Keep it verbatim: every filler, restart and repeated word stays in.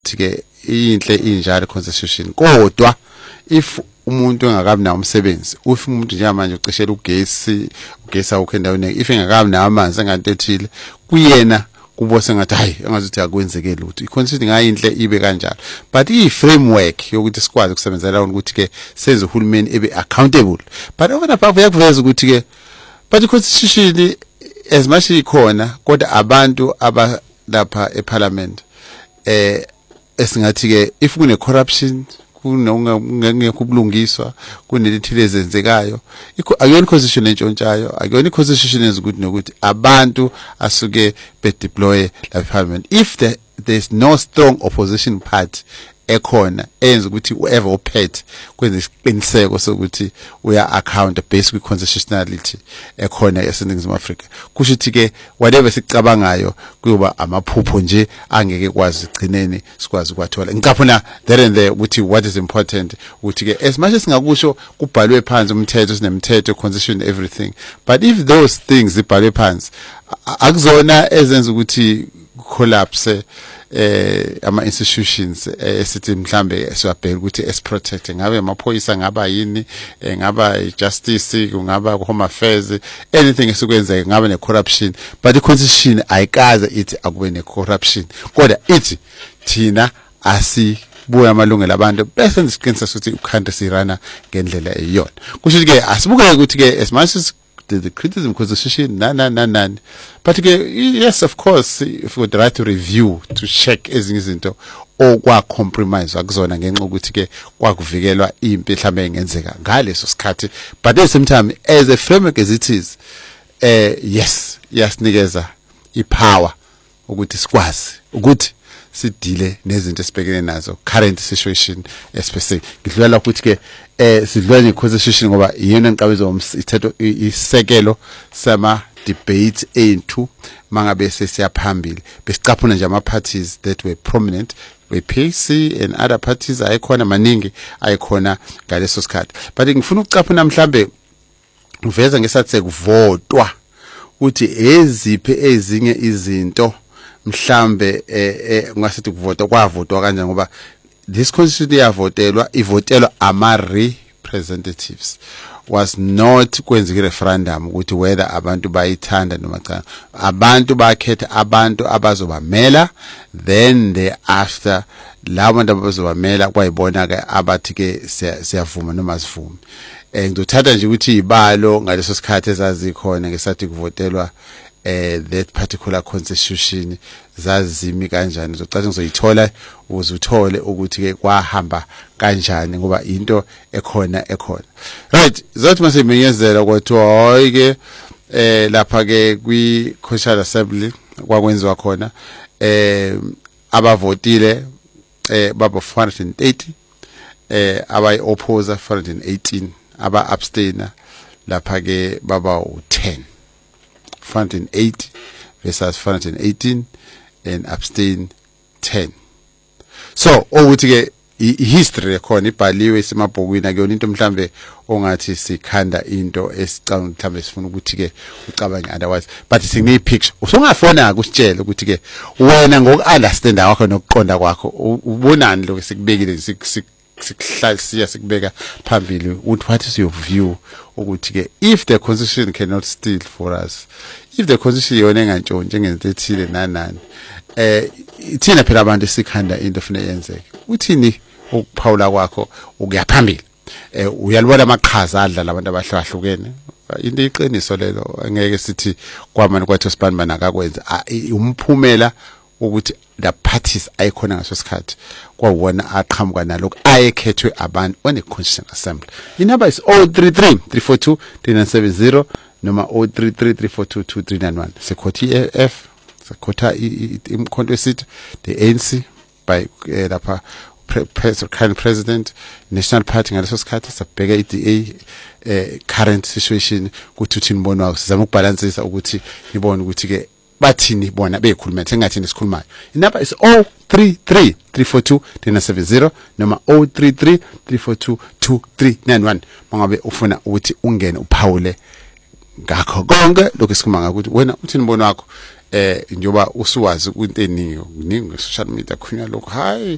ukuthi ke inhle injalo constitution kodwa if umuntu engakabi nawo umsebenzi if umuntu nje manje ucishela ugesi ugesi awukho endaweni if engakabi nawo amanzi enganto ethile kuyena kubo sengathi hayi engazuthi akwenzeke lutho iconstitution ngayinhle ibe kanjalo but i framework yokuthi sikwazi ukusebenzela ukuthi ke senze uhulumeni ebe accountable but okona phavu yakuveza ukuthi ke but iconstitution as much ikhona kodwa abantu abalapha eParliament eh esingathi ke if kune corruption kunongeke ubulungiswa kunelithile ezenzekayo akuyona constitution entshontshayo akuyona constitution ezokuthi nokuthi abantu asuke be deploy la Parliament if there there's no strong opposition party ekhona enza ukuthi whoever ophethe kwenza isiqiniseko sokuthi uya account based on constitutionality ekhona yaseNingizimu Afrika kusho ukuthi ke whatever sikucabangayo kuyoba amaphupho nje angeke kwazi igcineni sikwazi ukwathola ngicaphuna there and there ukuthi what is important ukuthi ke as much as singakusho kubhalwe phansi umthetho sinemthetho constitution everything but if those things zibhalwe phansi akuzona ezenza ukuthi collapse eh ama institutions esithi mhlambe siyabheka ukuthi es protect ngabe amaphoyisa ngaba yini ngaba justice kungaba home affairs anything esukwenzeka ngaba ne corruption but the constitution ayikaze ithi akube ne corruption kodwa ithi thina asi buya amalungelo abantu bese siqinisa ukuthi ukhanda sirana ngendlela eyiyona kusho ukuthi ke asibuke ukuthi ke as much as the criticism constitution na na na na but yes of course if we try to review to check ezinye izinto okwa compromise akuzona ngenxa ukuthi ke kwakuvikelwa impi mhlambe engenzeka ngaleso sikhathi but at the same time as a framework as it is eh yes yasinikeza ipower ukuthi sikwazi ukuthi sidile nezinto esibhekene nazo current situation especially ngidlula ukuthi ke eh sidlula ne constitution ngoba iyona enqabezo ithetho isekelo sama debate ethu mangabe sesiyaphambili besicaphuna nje ama parties that were prominent we P C and other parties ayikhona maningi ayikhona ngaleso sikhathi but ngifuna ukucaphuna mhlambe uveza ngesathi sekuvotwa uthi eziphi ezinye izinto mhlambe eh ungasithi kuvota kwavotwa kanjani ngoba this constitution yavotelwa ivotelwa ama representatives was not kwenzeka referendum ukuthi whether abantu bayithanda noma cha abantu bakhetha abantu abazobamela then the after labo bantu abazobamela kwayibona ke abathi ke siyavuma noma sivumi eh ngizothatha nje ukuthi ibalo ngaleso sikhathi ezazikhona ngesathi kuvotelwa eh that particular constitution zazimi kanjani zocathi ngizoyithola ukuze uthole ukuthi ke kwahamba kanjani ngoba into ekhona ekhona right zothi mase menyezela kwathi hayi ke eh lapha ke kwi Constitutional Assembly kwakwenziwa khona eh abavotile eh baba four hundred eighty eh abayi opposer four hundred eighteen aba abstainer lapha ke baba u ten four hundred eight versus four hundred eighteen and abstain ten so ukuthi ke history ekhona ibhaliwe esemabhukwini akuyona into mhlambe ongathi sikhanda into esicanga mhlambe sifuna ukuthi ke ucabange otherwise but singine picture usungafona kusitshela ukuthi ke wena ngokuunderstand wakho nokuqonda kwakho ubonani lokho sikubekile sikuhlasiya sikubeka phambili what is your view ukuthi ke if the constitution cannot steal for us if the constitution yona engantshontshe ngento ethile nanani eh ithina phela abantu sikhanda into efuna yenzeke uthini ukuphawula kwakho ukuyaphambili eh uyalibona amaqhaza adla labantu abahlahlukene into iqiniso lelo angeke sithi kwamani kwathi sibani akakwenza umphumela ukuthi the parties ayikhona ngaso sikhathi kwawona aqhamuka naloko ayekhethwe abantu on a Constitutional Assembly inamba is zero three three three four two three nine seven zero noma zero three three three four two two three nine one sekhoti E F sekhota imkhonto esithi the A N C by lapha current president national party ngaleso sikhathi sabheka i D A current situation ukuthi uthini mbono wakho sizama ukubalansisa ukuthi nibone ukuthi ke bathini bona bekhuluma sengathi nesikhulumayo inamba is zero three three three four two three nine seven zero noma zero three three three four two two three nine one mangabe ufuna ukuthi ungene uphawule ngakho konke lokho sikhuluma ukuthi wena uthini mbono wakho eh njoba usuwazi into eningi kuningi social media khunya lokho hayi